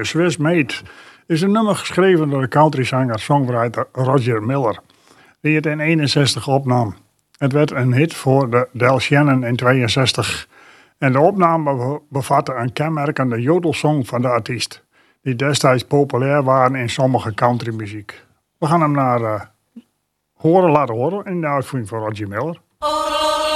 Swiss Made is een nummer geschreven door de countryzanger-songwriter Roger Miller, die het in 61 opnam. Het werd een hit voor de Del Shannon in 62 en de opname bevatte een kenmerkende jodelsong van de artiest, die destijds populair waren in sommige countrymuziek. We gaan hem laten horen in de uitvoering van Roger Miller.